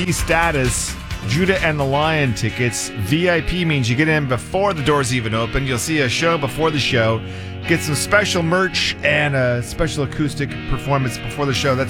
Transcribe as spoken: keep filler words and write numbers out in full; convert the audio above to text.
P status, Judah and the Lion tickets. V I P means you get in before the doors even open. You'll see a show before the show. Get some special merch and a special acoustic performance before the show. That's